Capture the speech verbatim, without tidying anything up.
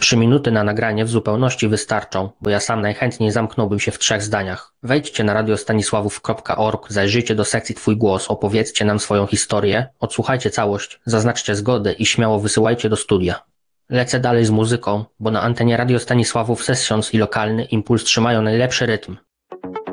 Trzy minuty na nagranie w zupełności wystarczą, bo ja sam najchętniej zamknąłbym się w trzech zdaniach. Wejdźcie na radiostanisławów kropka org, zajrzyjcie do sekcji Twój głos, opowiedzcie nam swoją historię, odsłuchajcie całość, zaznaczcie zgodę i śmiało wysyłajcie do studia. Lecę dalej z muzyką, bo na antenie Radio Stanisławów Sessions i lokalny Impuls trzymają najlepszy rytm.